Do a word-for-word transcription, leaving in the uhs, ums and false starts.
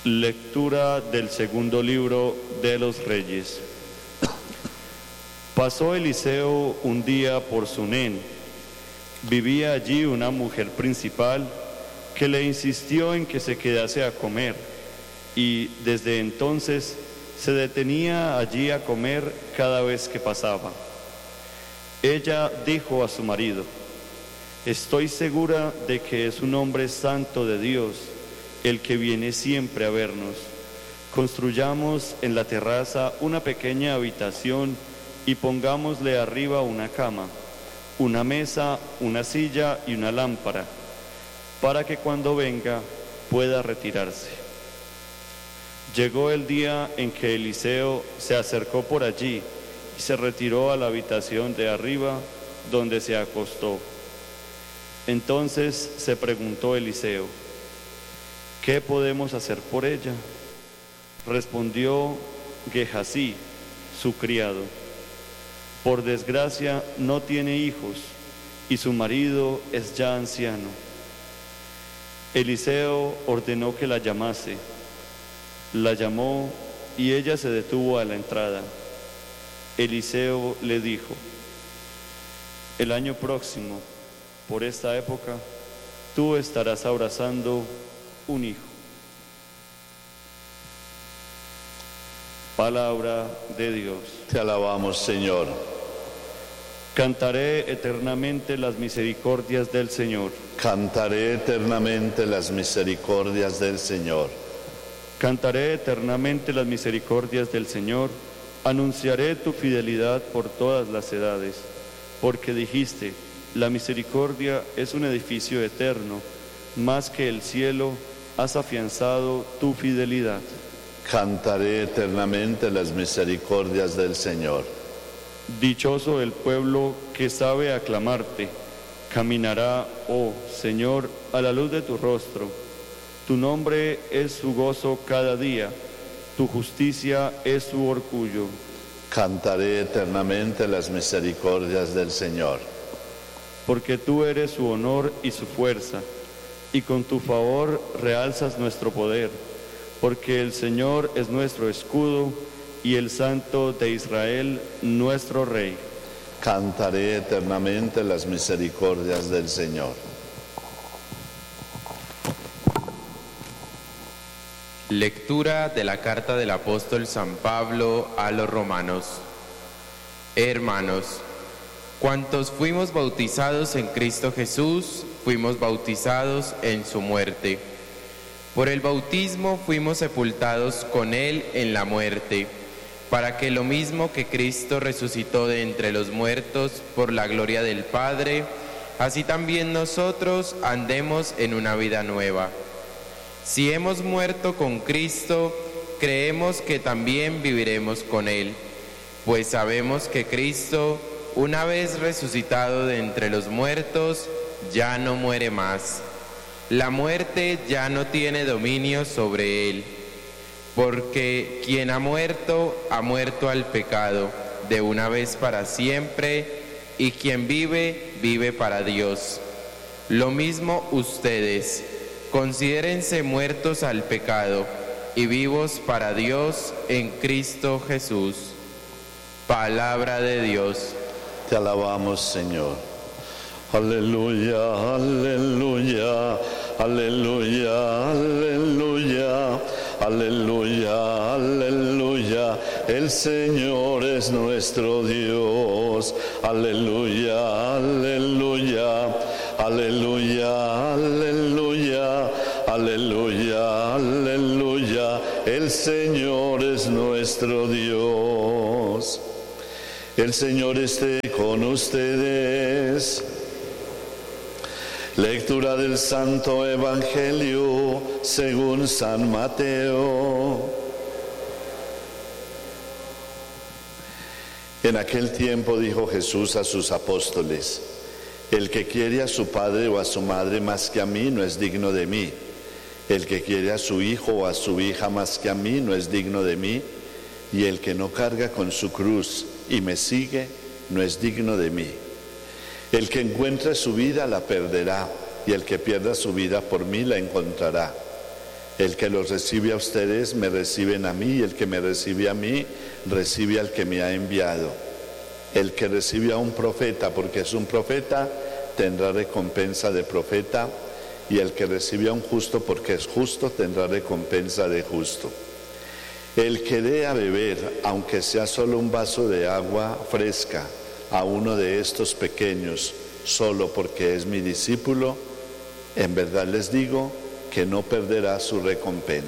Lectura del segundo libro de los Reyes. Pasó Eliseo un día por Sunén. Vivía allí una mujer principal que le insistió en que se quedase a comer, y desde entonces se detenía allí a comer cada vez que pasaba. Ella dijo a su marido: «Estoy segura de que es un hombre santo de Dios, el que viene siempre a vernos. Construyamos en la terraza una pequeña habitación y pongámosle arriba una cama, una mesa, una silla y una lámpara, para que cuando venga pueda retirarse». Llegó el día en que Eliseo se acercó por allí y se retiró a la habitación de arriba, donde se acostó. Entonces se preguntó Eliseo: «¿Qué podemos hacer por ella?». Respondió Gehasí, su criado: «Por desgracia no tiene hijos, y su marido es ya anciano». Eliseo ordenó que la llamase. La llamó y ella se detuvo a la entrada. Eliseo le dijo: «El año próximo, por esta época, tú estarás abrazando un hijo». Palabra de Dios. Te alabamos, Señor. Cantaré eternamente las misericordias del Señor. Cantaré eternamente las misericordias del Señor. Cantaré eternamente las misericordias del Señor. Anunciaré tu fidelidad por todas las edades, porque dijiste: «La misericordia es un edificio eterno, más que el cielo has afianzado tu fidelidad». Cantaré eternamente las misericordias del Señor. Dichoso el pueblo que sabe aclamarte. Caminará, oh Señor, a la luz de tu rostro. Tu nombre es su gozo cada día, tu justicia es su orgullo. Cantaré eternamente las misericordias del Señor. Porque tú eres su honor y su fuerza, y con tu favor realzas nuestro poder. Porque el Señor es nuestro escudo, y el Santo de Israel nuestro Rey. Cantaré eternamente las misericordias del Señor. Lectura de la carta del apóstol San Pablo a los romanos. Hermanos, cuantos fuimos bautizados en Cristo Jesús, fuimos bautizados en su muerte. Por el bautismo fuimos sepultados con él en la muerte, para que lo mismo que Cristo resucitó de entre los muertos por la gloria del Padre, así también nosotros andemos en una vida nueva. Si hemos muerto con Cristo, creemos que también viviremos con él, pues sabemos que Cristo, una vez resucitado de entre los muertos, ya no muere más. La muerte ya no tiene dominio sobre él, porque quien ha muerto, ha muerto al pecado, de una vez para siempre, y quien vive, vive para Dios. Lo mismo ustedes. Considérense muertos al pecado y vivos para Dios en Cristo Jesús. Palabra de Dios. Te alabamos, Señor. Aleluya, aleluya, aleluya, aleluya, aleluya, aleluya. El Señor es nuestro Dios. Aleluya, aleluya, aleluya, aleluya, aleluya, aleluya. El Señor es nuestro Dios. El Señor esté con ustedes. Lectura del Santo Evangelio según San Mateo. En aquel tiempo dijo Jesús a sus apóstoles: el que quiere a su padre o a su madre más que a mí no es digno de mí. El que quiere a su hijo o a su hija más que a mí no es digno de mí. Y el que no carga con su cruz y me sigue no es digno de mí. El que encuentra su vida la perderá, y el que pierda su vida por mí la encontrará. El que los recibe a ustedes, me reciben a mí, y el que me recibe a mí, recibe al que me ha enviado. El que recibe a un profeta, porque es un profeta, tendrá recompensa de profeta, y el que recibe a un justo, porque es justo, tendrá recompensa de justo. El que dé a beber, aunque sea solo un vaso de agua fresca, a uno de estos pequeños, solo porque es mi discípulo, en verdad les digo que no perderá su recompensa.